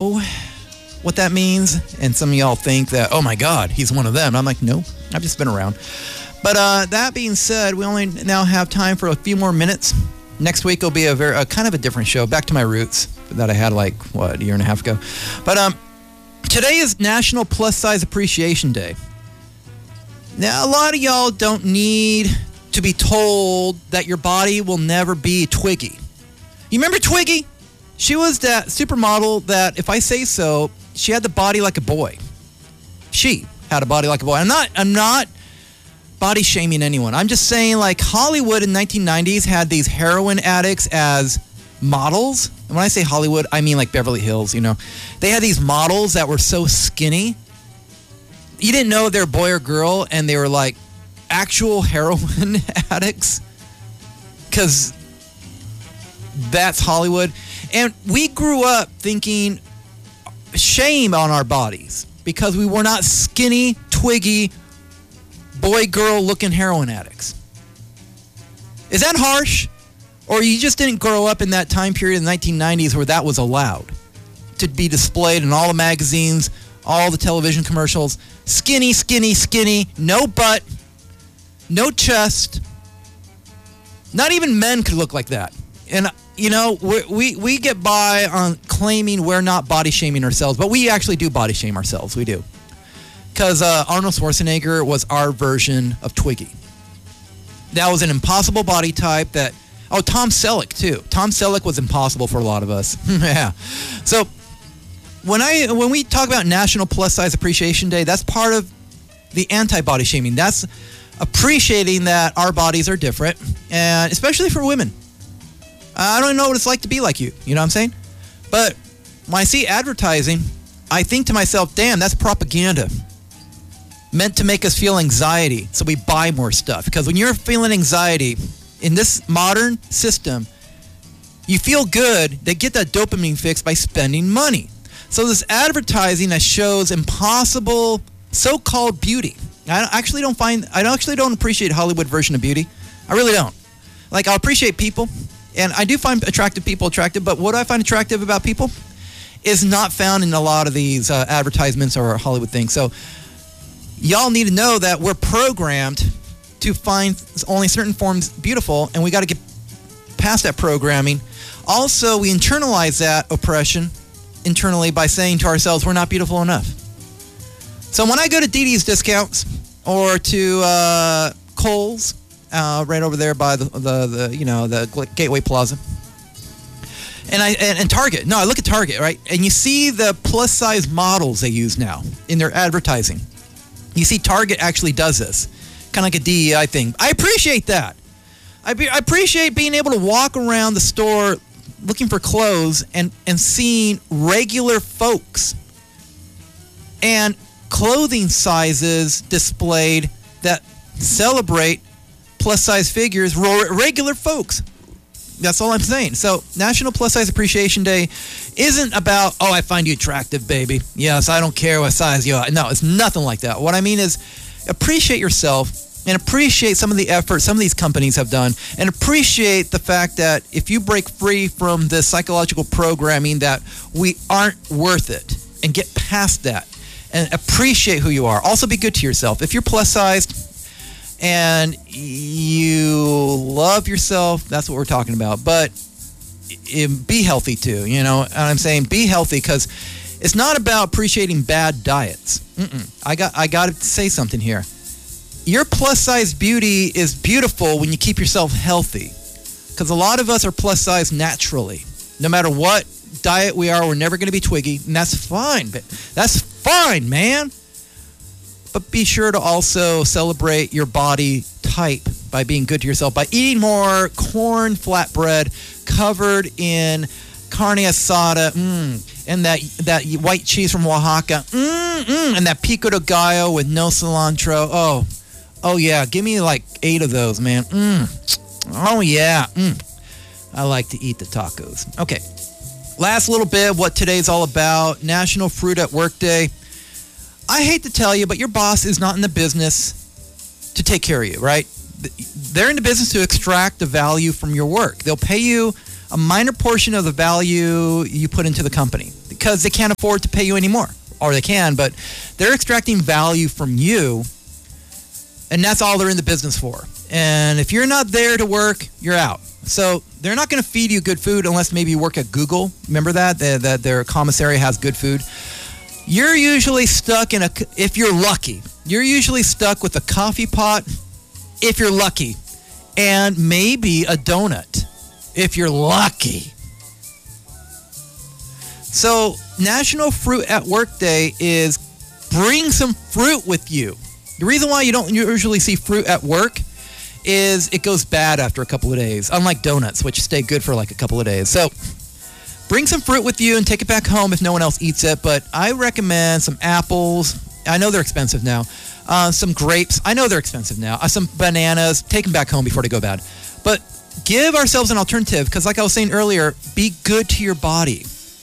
know what that means. And some of y'all think that, oh my God, he's one of them. I'm like, no, I've just been around. But that being said, we only now have time for a few more minutes. Next week will be a kind of a different show, back to my roots that I had a year and a half ago. But today is National Plus Size Appreciation Day. Now, a lot of y'all don't need to be told that your body will never be Twiggy. You remember Twiggy? She was that supermodel that, if I say so, she had the body like a boy. She had a body like a boy. I'm not body shaming anyone. I'm just saying, like, Hollywood in the 1990s had these heroin addicts as models. And when I say Hollywood, I mean like Beverly Hills, you know. They had these models that were so skinny. You didn't know if they were boy or girl, and they were like actual heroin addicts. Because that's Hollywood. And we grew up thinking shame on our bodies because we were not skinny, twiggy, boy-girl looking heroin addicts. Is that harsh? Or you just didn't grow up in that time period in the 1990s where that was allowed to be displayed in all the magazines, all the television commercials? Skinny, skinny, skinny, no butt, no chest. Not even men could look like that. And, you know, we get by on claiming we're not body shaming ourselves, but we actually do body shame ourselves. We do. Because Arnold Schwarzenegger was our version of Twiggy. That was an impossible body type that... Oh, Tom Selleck, too. Tom Selleck was impossible for a lot of us. Yeah. So, when we talk about National Plus Size Appreciation Day, that's part of the anti-body shaming. That's appreciating that our bodies are different, and especially for women. I don't know what it's like to be like you. You know what I'm saying? But when I see advertising, I think to myself, damn, that's propaganda. Meant to make us feel anxiety, so we buy more stuff. Because when you're feeling anxiety in this modern system, you feel good. They get that dopamine fix by spending money. So this advertising that shows impossible so-called beauty. I actually don't appreciate Hollywood version of beauty. I really don't. Like, I'll appreciate people, and I do find attractive people attractive, but what I find attractive about people is not found in a lot of these advertisements or Hollywood things. So y'all need to know that we're programmed to find only certain forms beautiful, and we got to get past that programming. Also, we internalize that oppression internally by saying to ourselves, we're not beautiful enough. So when I go to DD's Discounts or to Kohl's, right over there by the Gateway Plaza, and Target. No, I look at Target, right? And you see the plus size models they use now in their advertising. You see Target actually does this. Kind of like a DEI thing. I appreciate that. I appreciate being able to walk around the store looking for clothes and seeing regular folks and clothing sizes displayed that celebrate plus size figures, regular folks. That's all I'm saying. So National Plus Size Appreciation Day isn't about, oh, I find you attractive, baby. Yes, I don't care what size you are. No, it's nothing like that. What I mean is appreciate yourself and appreciate some of the effort some of these companies have done, and appreciate the fact that if you break free from the psychological programming that we aren't worth it, and get past that and appreciate who you are. Also be good to yourself. If you're plus sized and you love yourself, that's what we're talking about. But be healthy too, you know. And I'm saying be healthy because it's not about appreciating bad diets. I got to say something here. Your plus size beauty is beautiful when you keep yourself healthy. Because a lot of us are plus size naturally. No matter what diet we are, we're never going to be twiggy, and that's fine. But that's fine, man. But be sure to also celebrate your body type by being good to yourself, by eating more corn flatbread covered in carne asada, and that white cheese from Oaxaca, and that pico de gallo with no cilantro. Oh yeah, give me like 8 of those, man. Oh yeah. I like to eat the tacos. Okay, last little bit of what today's all about. National Fruit at Work Day. I hate to tell you, but your boss is not in the business to take care of you, right? They're in the business to extract the value from your work. They'll pay you a minor portion of the value you put into the company. because they can't afford to pay you anymore. Or they can, but they're extracting value from you, and that's all they're in the business for. And if you're not there to work, you're out. So they're not going to feed you good food unless maybe you work at Google. Remember that their commissary has good food. You're usually stuck if you're lucky, you're usually stuck with a coffee pot, if you're lucky, and maybe a donut, if you're lucky. So National Fruit at Work Day is bring some fruit with you. The reason why you don't usually see fruit at work is it goes bad after a couple of days, unlike donuts, which stay good for like a couple of days. So bring some fruit with you and take it back home if no one else eats it. But I recommend some apples. I know they're expensive now. Some grapes. I know they're expensive now. Some bananas. Take them back home before they go bad. But give ourselves an alternative because like I was saying earlier, be good to your body.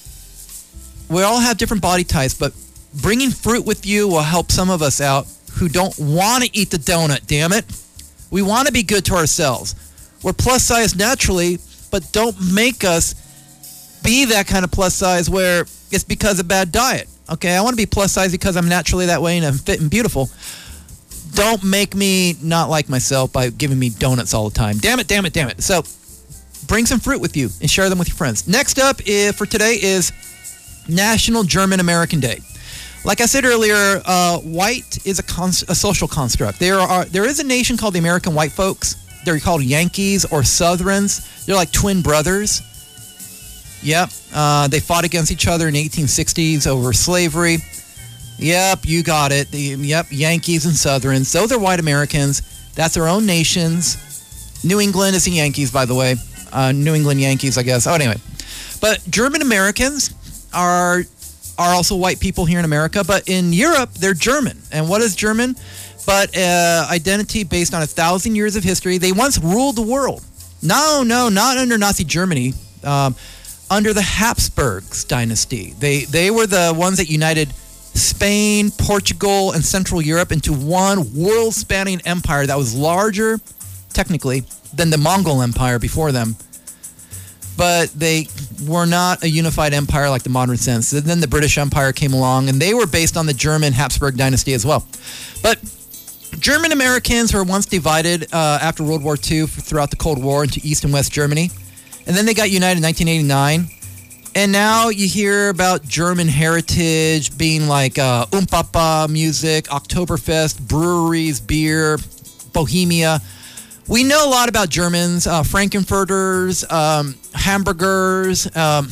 We all have different body types, but bringing fruit with you will help some of us out who don't want to eat the donut, damn it. We want to be good to ourselves. We're plus size naturally, but don't make us be that kind of plus size where it's because of bad diet. Okay, I want to be plus size because I'm naturally that way and I'm fit and beautiful. Don't make me not like myself by giving me donuts all the time. Damn it, damn it, damn it. So bring some fruit with you and share them with your friends. Next up for today is National German American Day. Like I said earlier, white is a social construct. There is a nation called the American white folks. They're called Yankees or Southrons. They're like twin brothers. Yep. They fought against each other in the 1860s over slavery. Yep, you got it. Yankees and Southrons. Those are white Americans. That's their own nations. New England is the Yankees, by the way. New England Yankees, I guess. Oh, anyway. But German Americans are also white people here in America, but in Europe, they're German. And what is German? But identity based on 1,000 years of history. They once ruled the world. No, not under Nazi Germany. Under the Habsburgs dynasty. They were the ones that united Spain, Portugal, and Central Europe into one world-spanning empire that was larger, technically, than the Mongol Empire before them. But they were not a unified empire like the modern sense. And then the British Empire came along, and they were based on the German Habsburg dynasty as well. But German Americans were once divided after World War II throughout the Cold War into East and West Germany. And then they got united in 1989. And now you hear about German heritage being like Papa music, Oktoberfest, breweries, beer, Bohemia. We know a lot about Germans, Frankenfurters, hamburgers,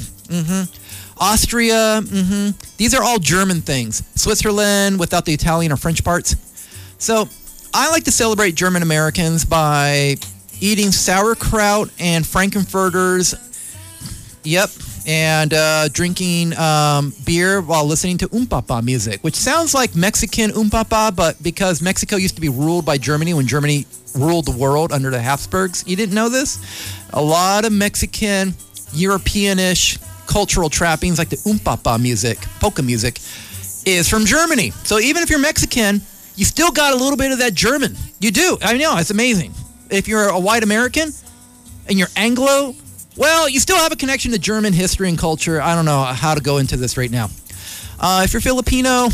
Austria. These are all German things. Switzerland without the Italian or French parts. So I like to celebrate German Americans by eating sauerkraut and Frankenfurters. Yep. And drinking beer while listening to Papa music, which sounds like Mexican Papa, but because Mexico used to be ruled by Germany when Germany ruled the world under the Habsburgs. You didn't know this? A lot of Mexican, Europeanish cultural trappings like the Papa music, polka music, is from Germany. So even if you're Mexican, you still got a little bit of that German. You do. I know. It's amazing. If you're a white American and you're Anglo, well, you still have a connection to German history and culture. I don't know how to go into this right now. If you're Filipino,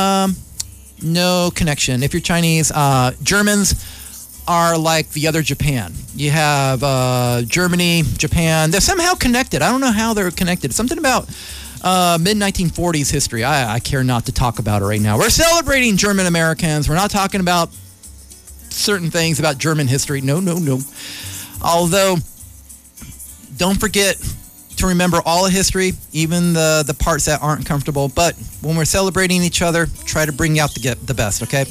no connection. If you're Chinese, Germans are like the other Japan. You have Germany, Japan. They're somehow connected. I don't know how they're connected. Something about mid-1940s history. I care not to talk about it right now. We're celebrating German Americans. We're not talking about certain things about German history. No. Although, don't forget to remember all of history, even the parts that aren't comfortable. But when we're celebrating each other, try to bring out the best, okay?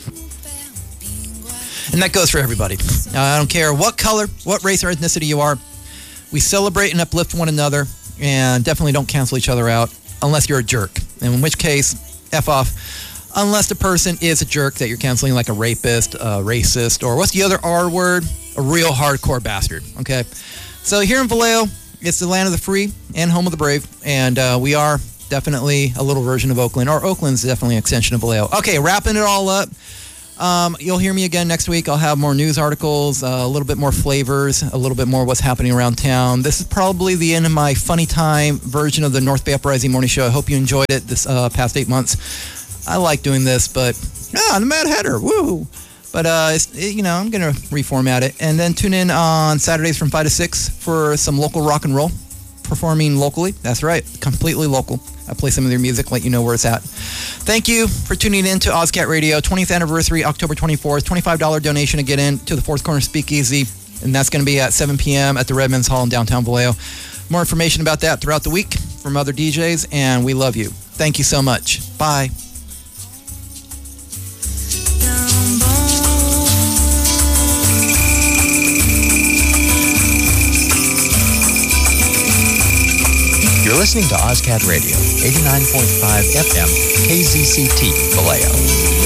And that goes for everybody. I don't care what color, what race or ethnicity you are. We celebrate and uplift one another, and definitely don't cancel each other out unless you're a jerk. And in which case, F off. Unless the person is a jerk that you're canceling, like a rapist, a racist, or what's the other R word? A real hardcore bastard, okay? So here in Vallejo, it's the land of the free and home of the brave, and we are definitely a little version of Oakland, or Oakland's definitely an extension of Vallejo. Okay, wrapping it all up. You'll hear me again next week. I'll have more news articles, a little bit more flavors, a little bit more what's happening around town. This is probably the end of my funny time version of the North Bay Uprising Morning Show. I hope you enjoyed it this past 8 months. I like doing this, but the Mad Hatter, woo! But I'm going to reformat it. And then tune in on Saturdays from 5 to 6 for some local rock and roll, performing locally. That's right, completely local. I play some of their music, let you know where it's at. Thank you for tuning in to Ozcat Radio. 20th anniversary, October 24th. $25 donation to get in to the Fourth Corner Speakeasy. And that's going to be at 7 p.m. at the Redlands Hall in downtown Vallejo. More information about that throughout the week from other DJs. And we love you. Thank you so much. Bye. You're listening to Ozcat Radio, 89.5 FM, KZCT, Vallejo.